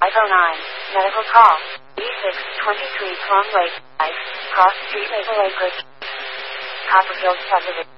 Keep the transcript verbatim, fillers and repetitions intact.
oh nine. Medical call. B six twenty-three Plum Lake Drive, Cross Street, Maple Acreage. Copperfield Subdivision.